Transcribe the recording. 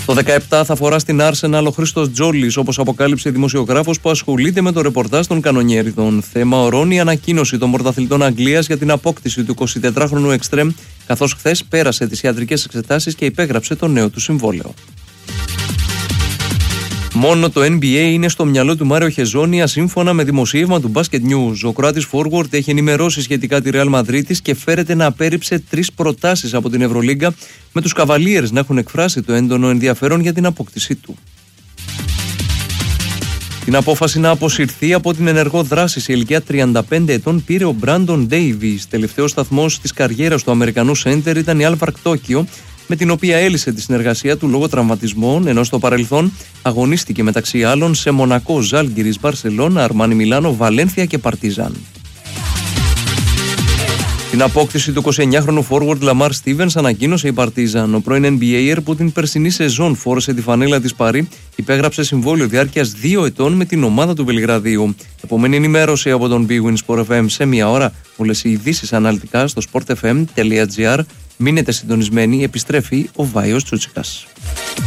Στο 17 θα φορά στην Arsenal ο Χρήστος Τζόλης, όπως αποκάλυψε δημοσιογράφος που ασχολείται με το ρεπορτάζ των κανονιέριδων. Θέμα ορών η ανακοίνωση των πρωταθλητών Αγγλίας για την απόκτηση του 24χρονου εξτρέμ, καθώς χθες πέρασε τις ιατρικές εξετάσεις και υπέγραψε το νέο του συμβόλαιο. Μόνο το NBA είναι στο μυαλό του Μάριο Χεζόνια, σύμφωνα με δημοσίευμα του Basket News. Ο Κροάτης Forward έχει ενημερώσει σχετικά τη Real Madrid και φέρεται να απέρριψε 3 προτάσεις από την Ευρωλίγκα, με τους Cavaliers να έχουν εκφράσει το έντονο ενδιαφέρον για την απόκτησή του. Την απόφαση να αποσυρθεί από την ενεργό δράση σε ηλικία 35 ετών πήρε ο Μπράντον Ντέιβις. Τελευταίος σταθμός της καριέρας του Αμερικανού σέντερ ήταν η Alvark Tokyo, με την οποία έλυσε τη συνεργασία του λόγω τραυματισμών, ενώ στο παρελθόν αγωνίστηκε μεταξύ άλλων σε Μονακό, Ζάλγκιρις, Μπαρσελόνα, Αρμάνι Μιλάνο, Βαλένθια και Παρτίζαν. Την απόκτηση του 29χρονου forward Λαμάρ Στίβενς ανακοίνωσε η Παρτίζαν. Ο πρώην NBAer που την περσινή σεζόν φόρεσε τη φανέλα της Παρί υπέγραψε συμβόλαιο διάρκειας 2 ετών με την ομάδα του Βελιγραδίου. Επομένη ενημέρωση από τον Big Win Sport FM σε μία ώρα. Όλες οι ειδήσεις αναλυτικά στο sportfm.gr. Μείνετε συντονισμένοι, επιστρέφει ο Βάιος Τσούτσικας.